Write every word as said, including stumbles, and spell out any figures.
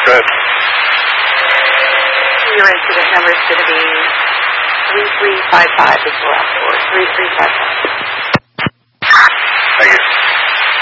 Good. Your incident number is going to be three three five five is the last four. three three five five.